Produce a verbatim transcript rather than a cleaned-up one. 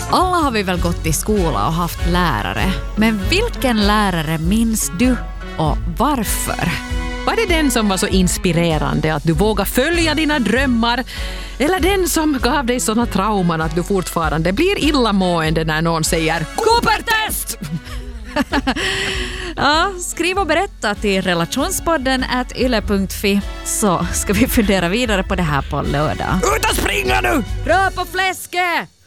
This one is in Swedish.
Alla har vi väl gått i skola och haft lärare. Men vilken lärare minns du och varför? Var det den som var så inspirerande att du vågar följa dina drömmar? Eller den som gav dig såna trauman att du fortfarande blir illamående när någon säger Cooper-test? Ja, skriv och berätta till relationspodden at yle punkt fi så ska vi fundera vidare på det här på lördag. Ut och springa nu! Rör på fläsket!